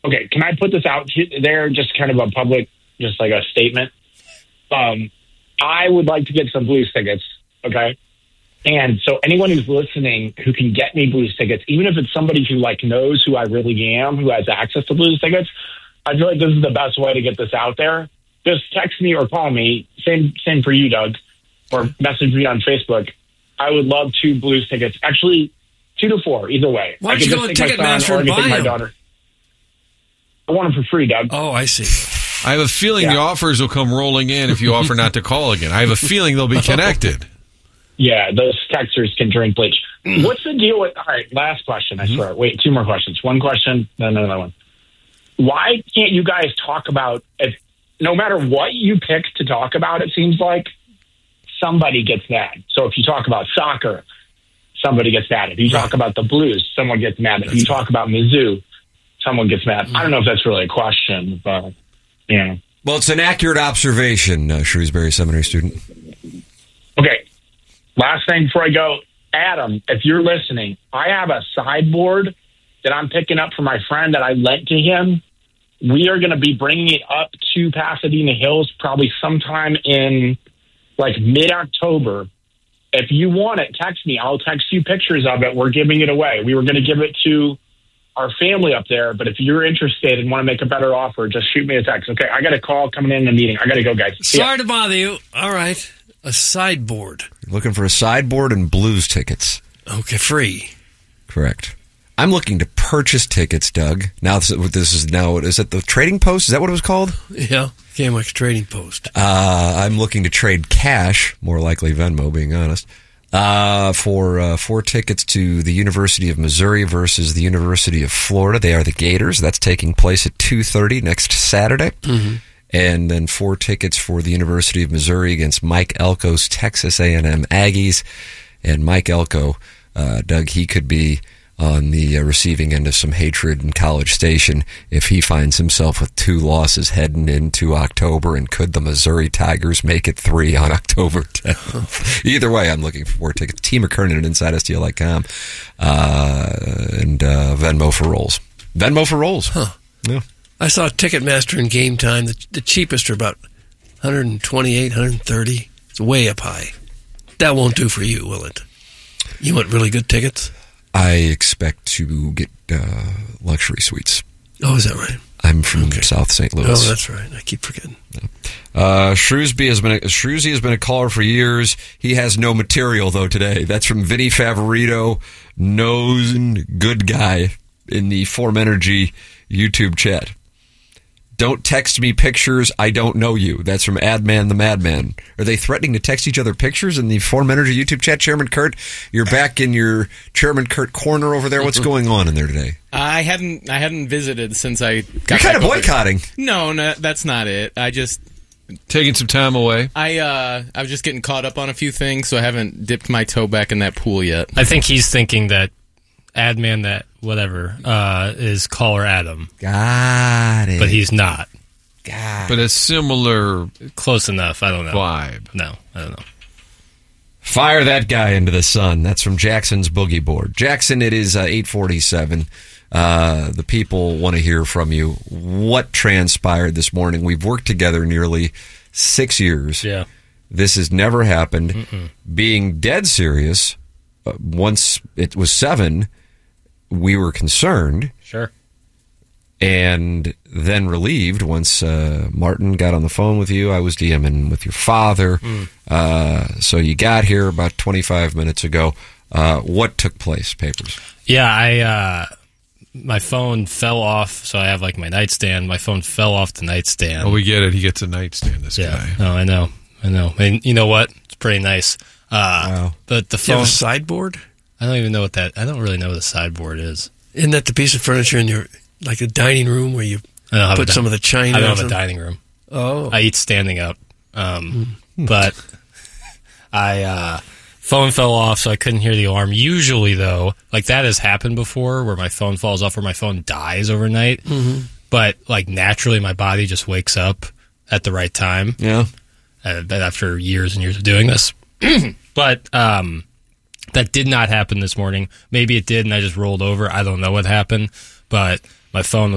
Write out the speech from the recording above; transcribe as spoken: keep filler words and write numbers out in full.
Okay, can I put this out there, just kind of a public, just like a statement? Um, I would like to get some Blues tickets, okay? And so anyone who's listening who can get me Blues tickets, even if it's somebody who like knows who I really am, who has access to Blues tickets, I feel like this is the best way to get this out there. Just text me or call me. Same same for you, Doug. Or message me on Facebook. I would love two Blues tickets. Actually, two to four, either way. Why don't you go to Ticketmaster and buy my them? Daughter. I want them for free, Doug. Oh, I see. I have a feeling yeah. the offers will come rolling in if you offer not to call again. I have a feeling they'll be connected. Yeah, those texters can drink bleach. What's the deal with... All right, last question, I mm-hmm. swear. Wait, two more questions. One question, then another one. Why can't you guys talk about... If, no matter what you pick to talk about, it seems like somebody gets mad. So if you talk about soccer, somebody gets mad. If you talk about the Blues, someone gets mad. If you talk about Mizzou, someone gets mad. I don't know if that's really a question, but, you know. Well, it's an accurate observation, uh, Shrewsbury Seminary student. Okay. Last thing before I go, Adam, if you're listening, I have a sideboard that I'm picking up for my friend that I lent to him. We are going to be bringing it up to Pasadena Hills probably sometime in like mid-October. If you want it, text me. I'll text you pictures of it. We're giving it away. We were going to give it to our family up there, but if you're interested and want to make a better offer, just shoot me a text. Okay, I got a call coming in a meeting. I got to go, guys. Sorry yeah. to bother you. All right. A sideboard. You're looking for a sideboard and Blues tickets. Okay, free. Correct. I'm looking to purchase tickets, Doug. Now this, this is now is it the Trading Post? Is that what it was called? Yeah, came like a Trading Post. Uh, I'm looking to trade cash, more likely Venmo, being honest, uh, for uh, four tickets to the University of Missouri versus the University of Florida. They are the Gators. That's taking place at two thirty next Saturday. Mm-hmm. And then four tickets for the University of Missouri against Mike Elko's Texas A and M Aggies. And Mike Elko, uh, Doug, he could be on the uh, receiving end of some hatred in College Station if he finds himself with two losses heading into October. And could the Missouri Tigers make it three on October tenth? Either way, I'm looking for more tickets. T. McKernan at Inside S T L dot com uh, and uh, Venmo for rolls. Venmo for rolls. Huh. Yeah. I saw Ticketmaster and Game Time. The, the cheapest are about one twenty-eight, one thirty. It's way up high. That won't do for you, will it? You want really good tickets? I expect to get uh, luxury suites. Oh, is that right? I'm from okay. South Saint Louis. Oh, that's right. I keep forgetting. Uh, Shrewsbury has been a, Shrewsy has been a caller for years. He has no material, though, today. That's from Vinny Favorito, known good guy in the Form Energy YouTube chat. Don't text me pictures. I don't know you. That's from Adman the Madman. Are they threatening to text each other pictures in the Form Energy YouTube chat? Chairman Kurt, you're back in your Chairman Kurt corner over there. What's going on in there today? I hadn't I hadn't visited since I got You're kind of boycotting. Over. No, no, that's not it. I just... Taking some time away. I uh, I was just getting caught up on a few things, so I haven't dipped my toe back in that pool yet. I think he's thinking that Adman, that whatever, uh, is caller Adam. Got it. But he's not. Got but a similar... Close enough. I don't know. Vibe. No, I don't know. Fire that guy into the sun. That's from Jackson's Boogie Board. Jackson, it is uh, eight forty-seven. Uh, the people want to hear from you. What transpired this morning? We've worked together nearly six years. Yeah. This has never happened. Mm-mm. Being dead serious, uh, once it was seven, we were concerned. Sure. And then relieved once uh, Martin got on the phone with you. I was DMing with your father. Mm. Uh, so you got here about twenty-five minutes ago. Uh, what took place, Papers? Yeah, I uh, my phone fell off. So I have like my nightstand. My phone fell off the nightstand. Oh, we get it. He gets a nightstand, this yeah. guy. No, I know. I know. And you know what? It's pretty nice. Uh, wow. But the Do you phone... have a sideboard? I don't even know what that... I don't really know what a sideboard is. Isn't that the piece of furniture in your... Like a dining room where you put some of the china? I don't have a dining room. Oh. I eat standing up. Um, mm. But I... Uh, phone fell off, so I couldn't hear the alarm. Usually, though, like that has happened before where my phone falls off or my phone dies overnight. Mm-hmm. But like naturally, my body just wakes up at the right time. Yeah. Uh, after years and years of doing this. But um, that did not happen this morning. Maybe it did, and I just rolled over. I don't know what happened. But my phone